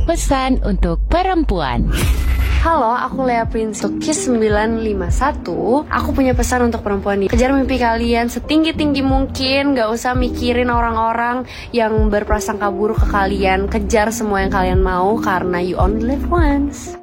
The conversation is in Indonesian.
Pesan untuk perempuan. Halo, aku Lea Prince untuk Kiss 951. Aku punya pesan untuk perempuan nih. Kejar mimpi kalian setinggi-tinggi mungkin. Gak usah mikirin orang-orang yang berprasangka buruk ke kalian. Kejar semua yang kalian mau, karena you only live once.